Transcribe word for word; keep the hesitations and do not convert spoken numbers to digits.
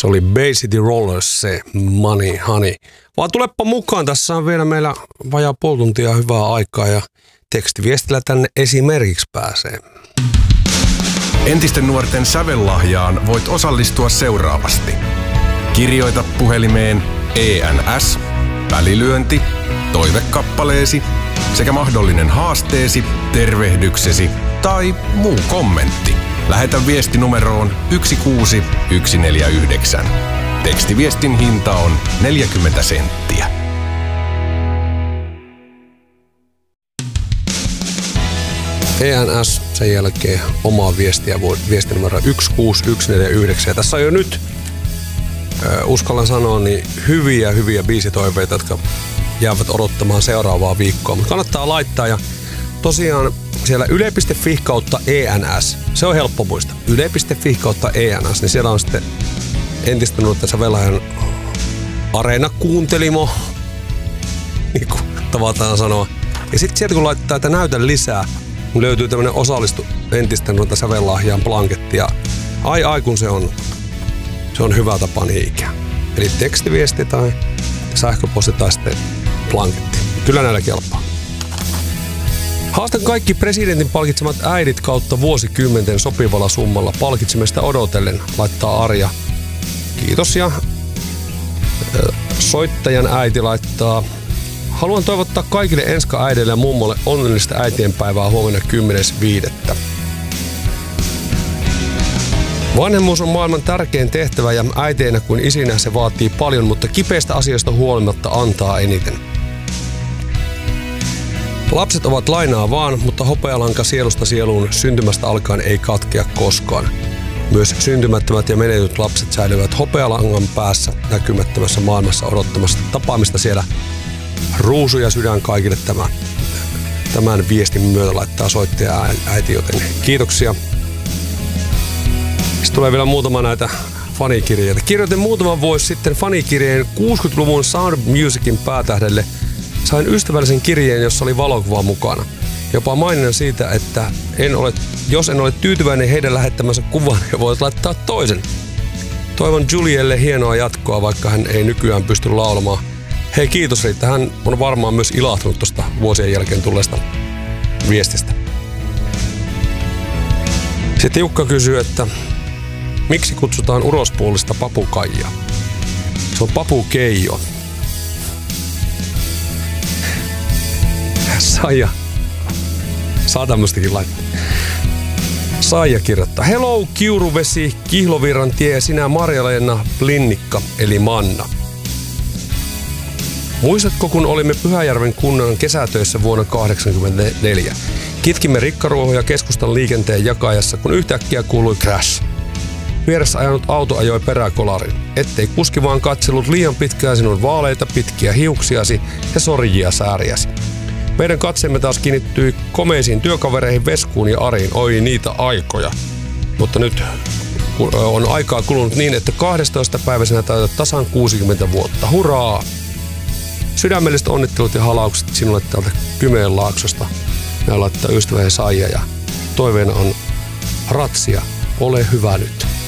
Se oli Bay City Rollers, se Money Honey. Vaan tuleppa mukaan, tässä on vielä meillä vajaa puoli tuntia hyvää aikaa ja tekstiviestillä tänne esimerkiksi pääsee. Entisten nuorten sävellahjaan voit osallistua seuraavasti. Kirjoita puhelimeen E N S, välilyönti, toivekappaleesi sekä mahdollinen haasteesi, tervehdyksesi tai muu kommentti. Lähetä viesti numeroon yksi kuusi yksi neljä yhdeksän. Tekstiviestin hinta on neljäkymmentä senttiä. E N S, sen jälkeen omaa viestiä, viesti numero yksi kuusi yksi neljä yhdeksän. Ja tässä on jo nyt, äh, uskallan sanoa, niin hyviä, hyviä biisitoiveita, jotka jäävät odottamaan seuraavaa viikkoa. Mutta kannattaa laittaa ja tosiaan siellä yle piste fi kautta E N S, se on helppo muistaa. yle piste fi kautta E N S, niin siellä on sitten entistä nuorten sävellahjan Areena-kuuntelimo, niin kuin tavataan sanoa. Ja sitten sieltä kun laittaa, että näytä lisää, niin löytyy tämmönen osallistu entistä nuorten sävellahjaan blanketti. Ja ai ai kun se on, se on hyvä tapa niin ikään. Eli tekstiviesti tai sähköposti tai sitten blanketti. Kyllä näillä kelpaa. Haastan kaikki presidentin palkitsemat äidit kautta vuosikymmenten sopivalla summalla palkitsemista odotellen, laittaa Arja. Kiitos. Ja soittajan äiti laittaa: haluan toivottaa kaikille enska-äidille ja mummolle onnellista äitienpäivää huomenna kymmenes viidettä. Vanhemmuus on maailman tärkein tehtävä ja äiteinä kuin isinä se vaatii paljon, mutta kipeistä asioista huolimatta antaa eniten. Lapset ovat lainaa vaan, mutta hopealanka sielusta sieluun syntymästä alkaen ei katkea koskaan. Myös syntymättömät ja menetyt lapset säilyvät hopealangan päässä näkymättömässä maailmassa odottamassa tapaamista siellä. Ruusu ja sydän kaikille tämän, tämän viestin myötä laittaa soittaja äiti, joten kiitoksia. Sitten tulee vielä muutama näitä fanikirjeitä. Kirjoitin muutaman vuosi sitten fanikirjeen kuusikymmentäluvun Sound of Musicin päätähdelle. Sain ystävällisen kirjeen, jossa oli valokuva mukana. Jopa maininnan siitä, että en ole, jos en ole tyytyväinen heidän lähettämänsä kuvan, he voivat laittaa toisen. Toivon Julielle hienoa jatkoa, vaikka hän ei nykyään pysty laulamaan. Hei, kiitos Riitta. Hän on varmaan myös ilahtunut tuosta vuosien jälkeen tulleesta viestistä. Sitten Jukka kysyy, että miksi kutsutaan urospuolista papukaijaa? Se on papukeijo. Saija. Saa tämmöstäkin laittaa. Saija kirjoittaa: hello Kiuruvesi, Kihlovirran tie, sinä Marja-Leena Blinnikka eli Manna. Muistatko, kun olimme Pyhäjärven kunnan kesätöissä vuonna tuhatyhdeksänsataakahdeksankymmentäneljä? Kitkimme rikkaruohoja keskustan liikenteen jakajassa, kun yhtäkkiä kuului crash. Vieressä ajanut auto ajoi peräkolarin. Ettei kuski vaan katsellut liian pitkään sinun vaaleita pitkiä hiuksiasi ja sorjia sääriäsi. Meidän katseemme taas kiinnittyi komeisiin työkavereihin Veskuun ja Ariin. Oi niitä aikoja. Mutta nyt on aikaa kulunut niin, että kahdestoista päiväisenä täytät tasan kuusikymmentä vuotta. Hurraa! Sydämelliset onnittelut ja halaukset sinulle täältä Kymenlaaksosta. Näin laittaa ystäväni Saija ja toiveena on ratsia. Ole hyvä nyt.